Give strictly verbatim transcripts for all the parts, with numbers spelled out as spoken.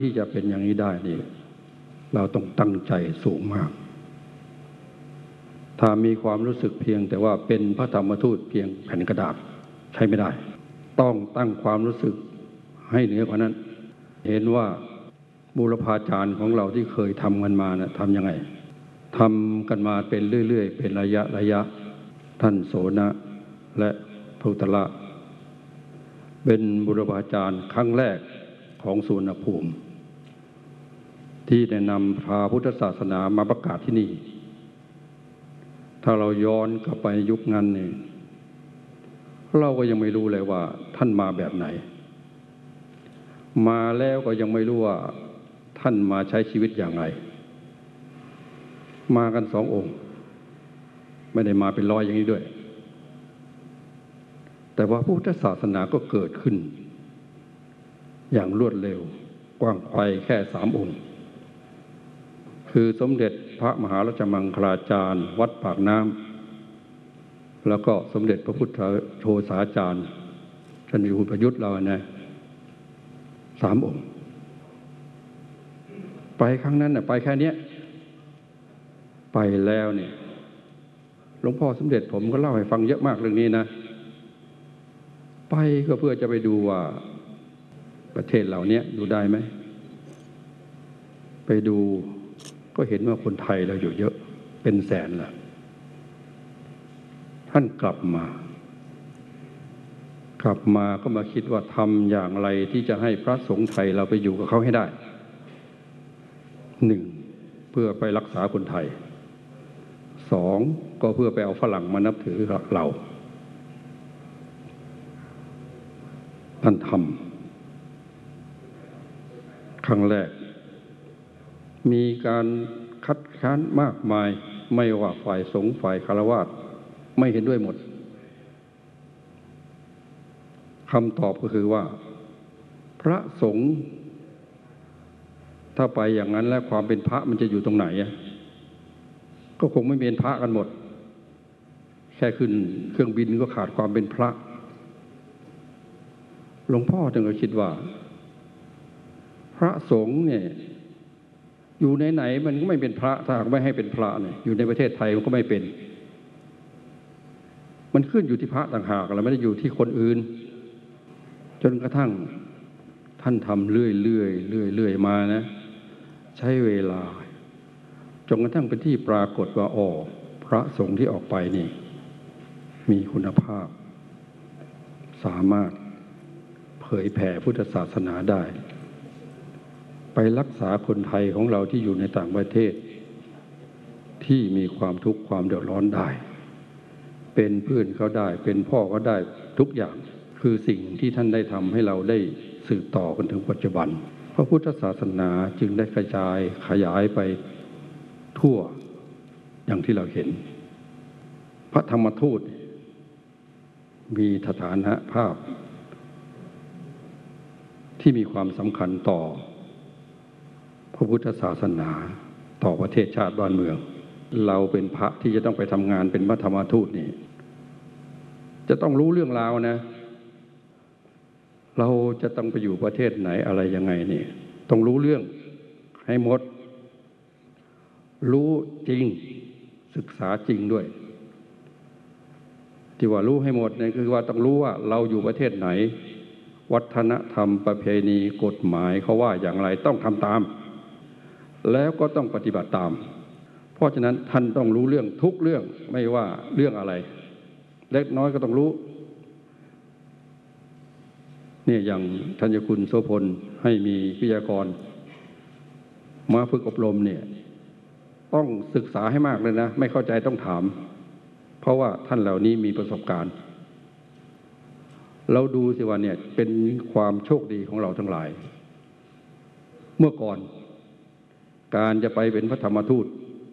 ที่จะเป็นอย่างนี้ได้นี่เราต้องตั้งใจสูงมากถ้ามีความรู้สึกเพียงแต่ว่าเป็นพระธรรมทูตเพียงแผ่นกระดาษใช้ไม่ได้ต้องตั้งความรู้สึกให้เหนือกว่านั้นเห็นว่าบูรพาจารย์ของเราที่เคยทำกันมานะทำยังไงทำกันมาเป็นเรื่อยๆเป็นระยะระยะท่านโสนะและพระอุตตระเป็นบูรพาจารย์ครั้งแรกของสุวรรณภูมิที่ได้นำพาพุทธศาสนามาประกาศที่นี่ถ้าเราย้อนกลับไปยุคนั้นนี่เราก็ยังไม่รู้เลยว่าท่านมาแบบไหนมาแล้วก็ยังไม่รู้ว่าท่านมาใช้ชีวิตอย่างไรมากันสององค์ไม่ได้มาเป็นร้อยอย่างนี้ด้วยแต่ว่าพุทธศาสนาก็เกิดขึ้นอย่างรวดเร็วกว้างไกลแค่สามองค์คือสมเด็จพระมหาราชมังคลาจารย์วัดปากน้ำแล้วก็สมเด็จพระพุทธโฆษาจารย์ท่านอยู่ประยุทธ์เรานะสามองค์ไปครั้งนั้นน่ะไปแค่นี้ไปแล้วเนี่ยหลวงพ่อสมเด็จผมก็เล่าให้ฟังเยอะมากเรื่องนี้นะไปก็เพื่อจะไปดูว่าประเทศเหล่านี้ดูได้ไหมไปดูก็เห็นว่าคนไทยเราอยู่เยอะเป็นแสนละท่านกลับมากลับมาก็มาคิดว่าทำอย่างไรที่จะให้พระสงฆ์ไทยเราไปอยู่กับเขาให้ได้หนึ่งเพื่อไปรักษาคนไทยสองก็เพื่อไปเอาฝรั่งมานับถือเราท่านทำครั้งแรกมีการคัดค้านมากมายไม่ว่าฝ่ายสงฆ์ฝ่ายฆราวาสไม่เห็นด้วยหมดคำตอบก็คือว่าพระสงฆ์ถ้าไปอย่างนั้นแล้วความเป็นพระมันจะอยู่ตรงไหนก็คงไม่เป็นพระกันหมดแค่ขึ้นเครื่องบินก็ขาดความเป็นพระหลวงพ่อจึงก็คิดว่าพระสงฆ์เนี่ยอยู่ไหนๆมันก็ไม่เป็นพระถ้าหากไม่ให้เป็นพระเนี่ยอยู่ในประเทศไทยมันก็ไม่เป็นมันขึ้นอยู่ที่พระต่างหากเราไม่ได้อยู่ที่คนอื่นจนกระทั่งท่านทำเรื่อยๆเรื่อยๆมานะใช้เวลาจนกระทั่งเป็นที่ปรากฏว่าอ๋อพระสงฆ์ที่ออกไปนี่มีคุณภาพสามารถเผยแผ่พุทธศาสนาได้ไปรักษาคนไทยของเราที่อยู่ในต่างประเทศที่มีความทุกข์ความเดือดร้อนได้เป็นเพื่อนเขาได้เป็นพ่อเขาได้ทุกอย่างคือสิ่งที่ท่านได้ทำให้เราได้สืบต่อกันถึงปัจจุบันพระพุทธศาสนาจึงได้กระจายขยายไปทั่วอย่างที่เราเห็นพระธรรมทูตมีสถานะภาพที่มีความสำคัญต่อพระพุทธศาสนาต่อประเทศชาติบ้านเมืองเราเป็นพระที่จะต้องไปทำงานเป็นพระธรรมทูตนี่จะต้องรู้เรื่องราวนะเราจะต้องไปอยู่ประเทศไหนอะไรยังไงนี่ต้องรู้เรื่องให้หมดรู้จริงศึกษาจริงด้วยที่ว่ารู้ให้หมดเนี่ยคือว่าต้องรู้ว่าเราอยู่ประเทศไหนวัฒนธรรมประเพณีกฎหมายเขาว่าอย่างไรต้องทำตามแล้วก็ต้องปฏิบัติตามเพราะฉะนั้นท่านต้องรู้เรื่องทุกเรื่องไม่ว่าเรื่องอะไรเล็กน้อยก็ต้องรู้เนี่ยอย่างธัญคุณโสพลให้มีวิทยากรมาฝึกอบรมเนี่ยต้องศึกษาให้มากเลยนะไม่เข้าใจต้องถามเพราะว่าท่านเหล่านี้มีประสบการณ์เราดูสิว่าเนี่ยเป็นความโชคดีของเราทั้งหลายเมื่อก่อนการจะไปเป็นพระธรรมทูต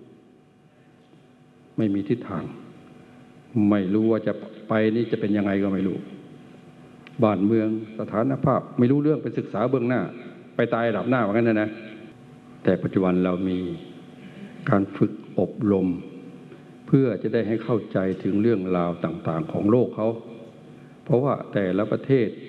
ไม่มีทิศทางไม่รู้ว่าจะไปนี่จะเป็นยังไงก็ไม่รู้บ้านเมืองสถานภาพไม่รู้เรื่องไปศึกษาเบื้องหน้าไปตายดับหน้าว่างั้นนะนะแต่ปัจจุบันเรามีการฝึกอบรมเพื่อจะได้ให้เข้าใจถึงเรื่องราวต่างๆของโลกเขาเพราะว่าแต่ละประเทศ